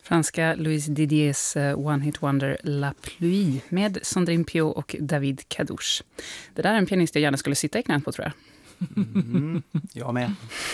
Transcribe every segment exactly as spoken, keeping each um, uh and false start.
Franska Louis Didiers One Hit Wonder La Pluie med Sandrine Pio och David Kadouche. Det där är en pianist jag gärna skulle sitta i knät på, tror jag. Mm, jag med.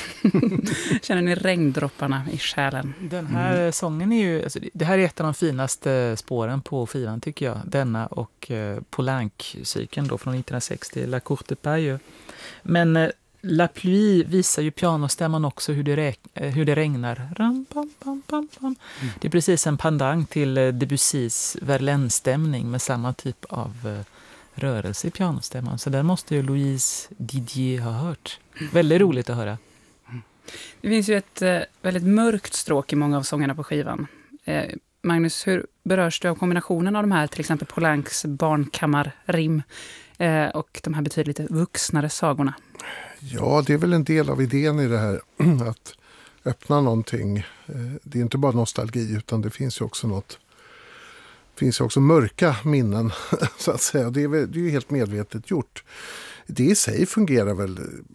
Känner ni regndropparna i själen? Den här mm. sången är ju, alltså, det här är ett av de finaste spåren på skivan tycker jag. Denna och eh, Poulenc-cykeln då från nittonhundrasextio, La Courte Paille. Men eh, La Pluie visar ju pianostämman också hur det, räk- hur det regnar. Ram, pam, pam, pam, pam. Mm. Det är precis en pendang till eh, Debussys Verlaine-stämning med samma typ av eh, rörelse i pianostämman. Så den måste ju Louise Didier ha hört. Väldigt roligt att höra. Det finns ju ett eh, väldigt mörkt stråk i många av sångerna på skivan. Eh, Magnus, hur berörs du av kombinationen av de här, till exempel Poulencs barnkammarrim eh, och de här betydligt vuxnare sagorna? Ja, det är väl en del av idén i det här att öppna någonting. Eh, det är inte bara nostalgi utan det finns ju också något finns ju också mörka minnen så att säga. Det är, väl, det är ju helt medvetet gjort. Det i sig fungerar väl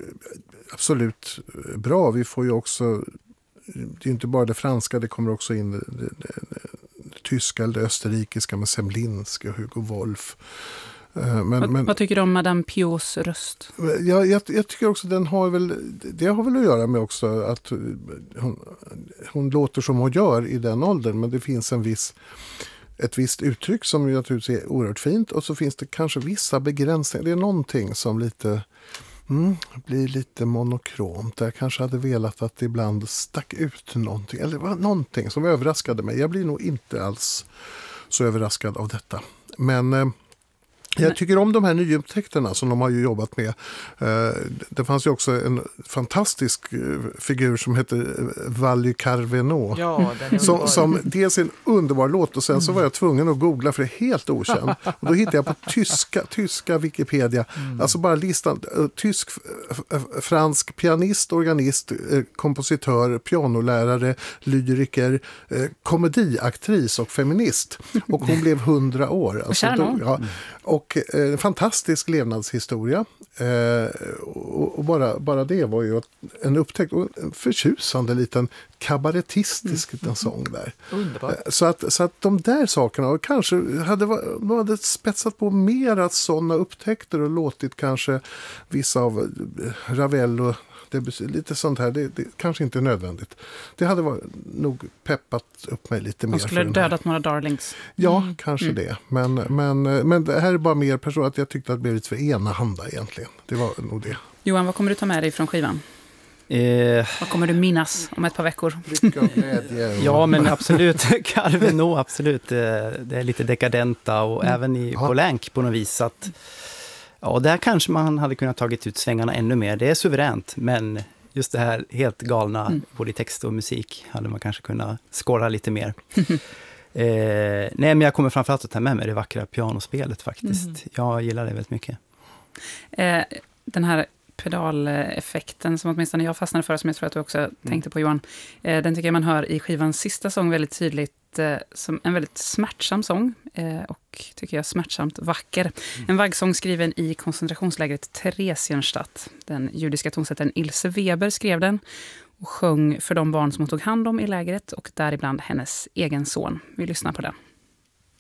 absolut bra. Vi får ju också, det är inte bara det franska, det kommer också in det, det, det, det tyska eller det österrikiska med Semlinski och Hugo Wolf. Men, vad, men, vad tycker du om Madame Pios röst? Jag, jag, jag tycker också den har väl, det har väl att göra med också att hon, hon låter som hon gör i den åldern, men det finns en viss ett visst uttryck som ju naturligtvis är oerhört fint, och så finns det kanske vissa begränsningar. Det är någonting som lite mm, blir lite monokromt. Jag kanske hade velat att det ibland stack ut någonting, eller var någonting som överraskade mig. Jag blir nog inte alls så överraskad av detta. Men eh, jag tycker om de här nyupptäckterna som de har ju jobbat med. Det fanns ju också en fantastisk figur som heter Vally Carvenot. Ja, som, som dels är en underbar låt, och sen så var jag tvungen att googla för det är helt okänd. Och då hittade jag på tyska, tyska Wikipedia, mm. alltså bara listan, tysk, fransk pianist, organist, kompositör, pianolärare, lyriker, komediaktris och feminist. Och hon blev hundra år. Alltså, då, ja, och en eh, fantastisk levnadshistoria. Eh, och och bara, bara det var ju en upptäckt och en förtjusande liten kabarettistisk mm. en sång där. Underbart. Eh, så, att, så att de där sakerna, och kanske hade, de hade spetsat på mer att sådana upptäckter och låtit kanske vissa av Ravel och det, lite sånt här, det, det kanske inte är nödvändigt. Det hade varit, nog peppat upp mig lite mer. Man skulle dödat några darlings. Ja, mm. kanske mm. det. Men, men, men det här är bara mer person att jag tyckte att det blev lite för enahanda egentligen. Det var nog det. Johan, vad kommer du ta med dig från skivan? Eh, vad kommer du minnas om ett par veckor? ja, men absolut. Carvenot, absolut. Det är lite dekadenta och mm. även i ja. Poulenc på något vis att ja, där kanske man hade kunnat tagit ut svängarna ännu mer. Det är suveränt, men just det här helt galna, mm. både text och musik, hade man kanske kunnat skåra lite mer. eh, nej, men jag kommer framförallt att ta med mig det vackra pianospelet faktiskt. Mm. Jag gillar det väldigt mycket. Eh, den här pedaleffekten som åtminstone jag fastnade för, som jag tror att du också mm. tänkte på, Johan, eh, den tycker jag man hör i skivans sista sång väldigt tydligt, eh, som en väldigt smärtsam sång eh, och tycker jag smärtsamt vacker. Mm. En vaggsång skriven i koncentrationslägret Theresienstadt. Den judiska tonsättaren Ilse Weber skrev den och sjöng för de barn som hon tog hand om i lägret och däribland hennes egen son. Vi lyssnar på den.